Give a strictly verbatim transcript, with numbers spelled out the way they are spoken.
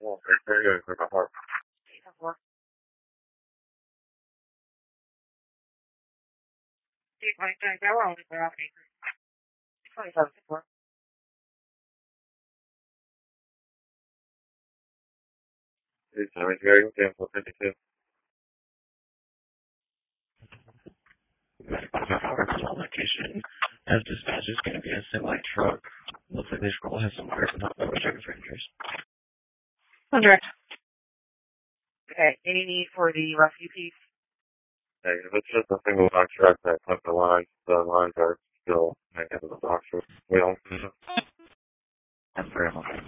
Oh, okay, very good. My heart. Four. Eight point nine. That were only around eight. Twenty-seven. Four. It's I'm very thankful. fifty-two. Location as dispatch is going to be a semi truck. Looks like this girl has some cars and not the refrigerators. Hundred. Okay. Any need for the rescue piece? Hey, if it's just a single box truck that took the lines, the lines are still making the box. We don't. That's very much.